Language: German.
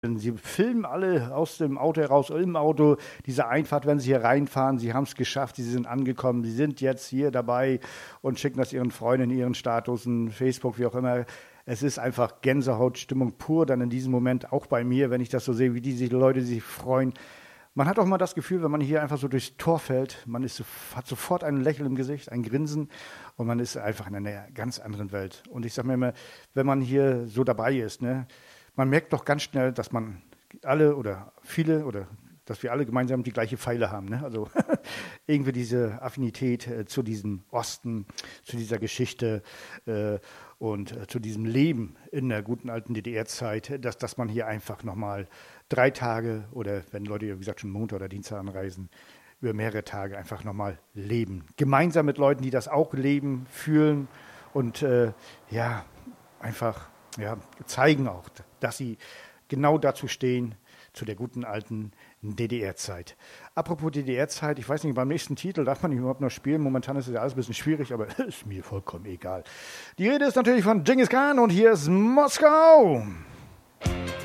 Sie filmen alle aus dem Auto heraus, im Auto, diese Einfahrt, wenn Sie hier reinfahren, Sie haben es geschafft, Sie sind angekommen, Sie sind jetzt hier dabei und schicken das Ihren Freunden, Ihren Statusen, Facebook, wie auch immer. Es ist einfach Gänsehautstimmung pur dann in diesem Moment, auch bei mir, wenn ich das so sehe, wie diese Leute sich freuen. Man hat auch mal das Gefühl, wenn man hier einfach so durchs Tor fällt, hat sofort ein Lächeln im Gesicht, ein Grinsen und man ist einfach in einer ganz anderen Welt. Und ich sage mir immer, wenn man hier so dabei ist, ne, man merkt doch ganz schnell, dass man alle oder viele oder dass wir alle gemeinsam die gleiche Pfeile haben. Ne? Also irgendwie diese Affinität zu diesem Osten, zu dieser Geschichte und zu diesem Leben in der guten alten DDR-Zeit, dass man hier einfach nochmal 3 Tage oder wenn Leute, wie gesagt, schon Montag oder Dienstag anreisen, über mehrere Tage einfach nochmal leben. Gemeinsam mit Leuten, die das auch leben, fühlen und einfach zeigen auch, dass sie genau dazu stehen, zu der guten alten DDR-Zeit. Apropos DDR-Zeit, ich weiß nicht, beim nächsten Titel darf man nicht überhaupt noch spielen. Momentan ist es ja alles ein bisschen schwierig, aber ist mir vollkommen egal. Die Rede ist natürlich von Genghis Khan und hier ist Moskau.